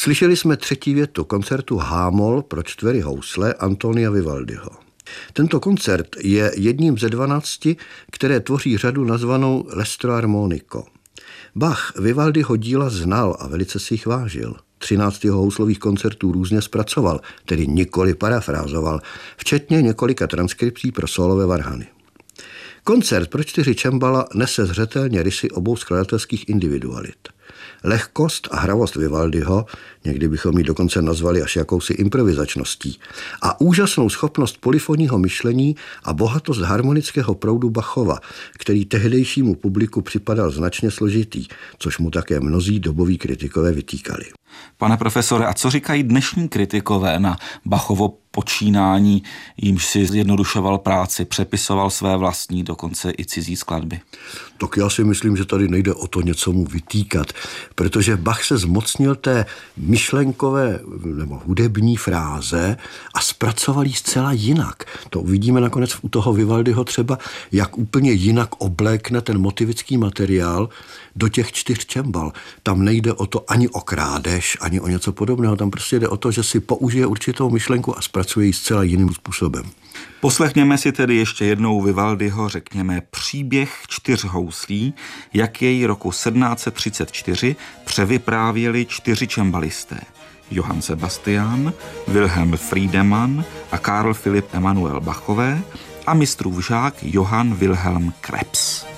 Slyšeli jsme třetí větu koncertu H-moll pro 4 housle Antonia Vivaldiho. Tento koncert je jedním ze 12, které tvoří řadu nazvanou L'Estro Armonico. Bach Vivaldiho díla znal a velice si jich vážil. 13 jeho houslových koncertů různě zpracoval, tedy nikoli parafrázoval, včetně několika transkripcí pro sólové varhany. Koncert pro 4 cembala nese zřetelně rysy obou skladatelských individualit. Lehkost a hravost Vivaldiho, někdy bychom ji dokonce nazvali až jakousi improvizačností, a úžasnou schopnost polyfonního myšlení a bohatost harmonického proudu Bachova, který tehdejšímu publiku připadal značně složitý, což mu také mnozí doboví kritikové vytýkali. Pane profesore, a co říkají dnešní kritikové na Bachovo počínání, jímž si zjednodušoval práci, přepisoval své vlastní, dokonce i cizí skladby? Tak já si myslím, že tady nejde o to něco mu vytýkat, protože Bach se zmocnil té myšlenkové nebo hudební fráze a zpracoval ji zcela jinak. To uvidíme nakonec u toho Vivaldiho třeba, jak úplně jinak oblékne ten motivický materiál do těch 4 cembal. Tam nejde o to ani o krádež, ani o něco podobného. Tam prostě jde o to, že si použije určitou myšlenku a zpracuje ji zcela jiným způsobem. Poslechněme si tedy ještě jednou Vivaldiho, řekněme, příběh 4 houslí, jak jej roku 1734 převyprávěli 4 cembalisté. Johann Sebastian, Wilhelm Friedemann a Karl Philipp Emanuel Bachové a mistrův žák Johann Wilhelm Krebs.